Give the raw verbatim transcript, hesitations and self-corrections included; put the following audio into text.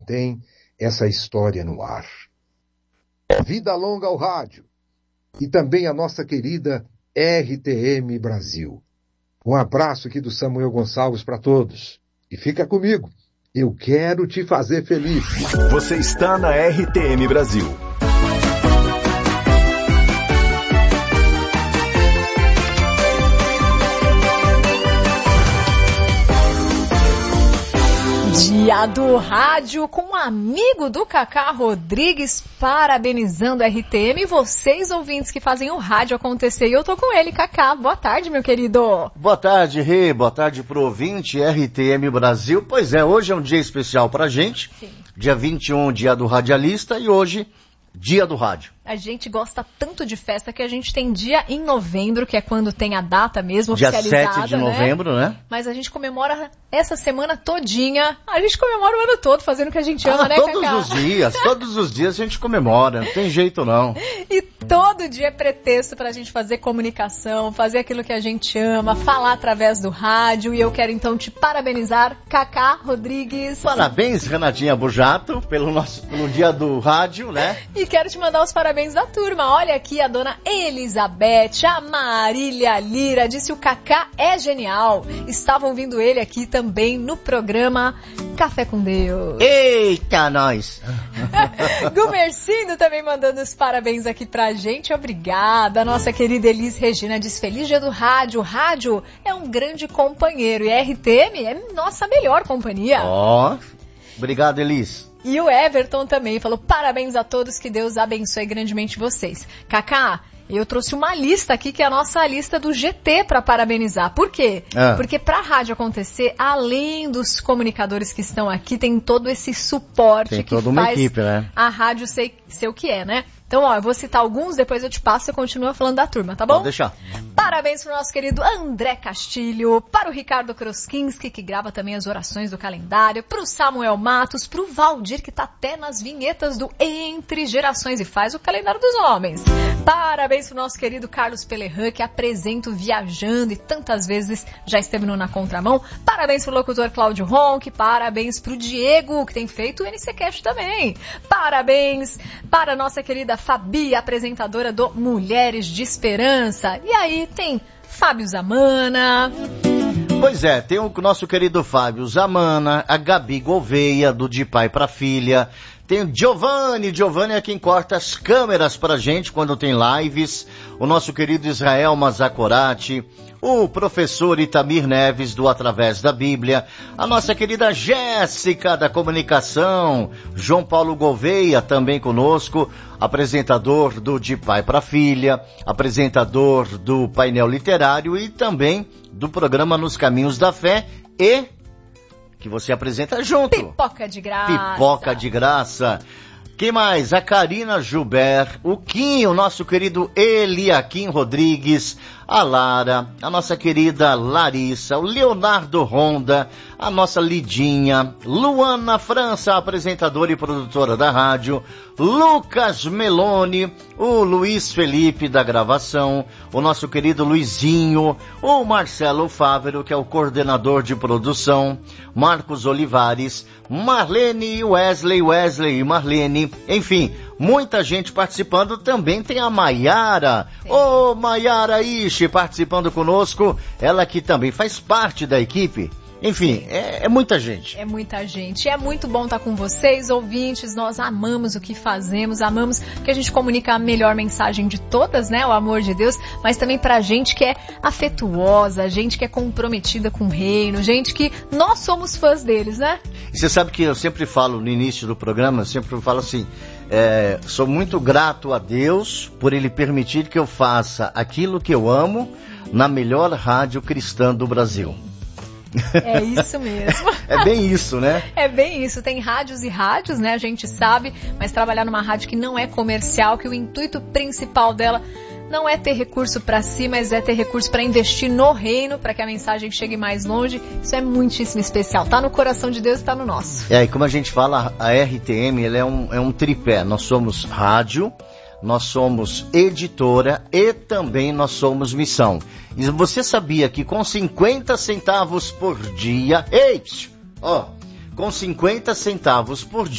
mantém essa história no ar. Vida longa ao rádio e também a nossa querida R T M Brasil. Um abraço aqui do Samuel Gonçalves para todos. E fica comigo, eu quero te fazer feliz. Você está na R T M Brasil. Dia do Rádio com um amigo do Cacá Rodrigues, parabenizando a R T M e vocês ouvintes que fazem o rádio acontecer. E eu tô com ele, Cacá. Boa tarde, meu querido. Boa tarde, Rê. Boa tarde pro ouvinte R T M Brasil. Pois é, hoje é um dia especial pra gente. Sim. Dia vinte e um, dia do radialista, e hoje, dia do rádio. A gente gosta tanto de festa que a gente tem dia em novembro, que é quando tem a data mesmo dia oficializada, dia sete de novembro, né? né? Mas a gente comemora essa semana todinha. A gente comemora o ano todo fazendo o que a gente ama, ah, né, todos Cacá? os dias, todos os dias a gente comemora, não tem jeito não. E todo dia é pretexto pra gente fazer comunicação, fazer aquilo que a gente ama, falar através do rádio. E eu quero então te parabenizar, Cacá Rodrigues. Parabéns, Renatinha Bujato, pelo, nosso, pelo dia do rádio, né? E quero te mandar os parabéns da turma. Olha aqui a dona Elizabeth, a Marília Lira, disse o Cacá é genial. Estavam ouvindo ele aqui também no programa Café com Deus. Eita, nós! Gumercindo também mandando os parabéns aqui pra gente. Obrigada. Nossa querida Elis Regina diz feliz dia do rádio. Rádio é um grande companheiro e a R T M é nossa melhor companhia. Ó, oh, obrigado, Elis. E o Everton também falou, parabéns a todos, que Deus abençoe grandemente vocês. Cacá, eu trouxe uma lista aqui, que é a nossa lista do G T para parabenizar. Por quê? Ah. Porque para a rádio acontecer, além dos comunicadores que estão aqui, tem todo esse suporte tem que toda uma faz equipe, né? A rádio ser, ser o que é, né? Então, ó, eu vou citar alguns, depois eu te passo e continua falando da turma, tá bom? Pode deixar. Parabéns pro nosso querido André Castilho, para o Ricardo Kroskinski, que grava também as orações do calendário, pro Samuel Matos, pro Valdir, que tá até nas vinhetas do Entre Gerações e faz o calendário dos homens. Parabéns pro nosso querido Carlos Pelerran, que apresenta o Viajando e tantas vezes já esteve no Na Contramão. Parabéns pro locutor Cláudio Ronck, parabéns pro Diego, que tem feito o N C Cast também. Parabéns para a nossa querida Fabi, apresentadora do Mulheres de Esperança. E aí tem Fábio Zamana. Pois é, tem o nosso querido Fábio Zamana, a Gabi Gouveia, do De Pai para Filha. Tem o Giovanni, Giovanni é quem corta as câmeras pra gente quando tem lives. O nosso querido Israel Mazacorati, o professor Itamir Neves, do Através da Bíblia, a nossa querida Jéssica, da Comunicação, João Paulo Gouveia, também conosco, apresentador do De Pai para Filha, apresentador do Painel Literário e também do programa Nos Caminhos da Fé e... que você apresenta junto. Pipoca de graça. Pipoca de graça. Quem mais? A Karina Gilbert, o Kim, o nosso querido Eliakim Rodrigues, a Lara, a nossa querida Larissa, o Leonardo Ronda, a nossa Lidinha, Luana França, apresentadora e produtora da rádio, Lucas Meloni, o Luiz Felipe da gravação, o nosso querido Luizinho, o Marcelo Fávero, que é o coordenador de produção, Marcos Olivares, Marlene Wesley, Wesley e Marlene, enfim, muita gente participando. Também tem a Maiara, ô oh, Maiara Ishi participando conosco, ela que também faz parte da equipe. Enfim, é, é muita gente. É muita gente. É muito bom estar com vocês, ouvintes. Nós amamos o que fazemos, amamos que a gente comunica a melhor mensagem de todas, né? O amor de Deus, mas também pra gente que é afetuosa, gente que é comprometida com o reino, gente que nós somos fãs deles, né? E você sabe que eu sempre falo no início do programa, eu sempre falo assim, é, sou muito grato a Deus por Ele permitir que eu faça aquilo que eu amo na melhor rádio cristã do Brasil. É isso mesmo. É bem isso, né? É bem isso. Tem rádios e rádios, né? A gente sabe, mas trabalhar numa rádio que não é comercial, que o intuito principal dela não é ter recurso para si, mas é ter recurso para investir no reino, para que a mensagem chegue mais longe. Isso é muitíssimo especial. Tá no coração de Deus e tá no nosso. É, e como a gente fala, a R T M ela é, um, é um tripé. Nós somos rádio, nós somos editora e também nós somos missão. E você sabia que com cinquenta centavos por dia... Ei, ó, com cinquenta centavos por dia,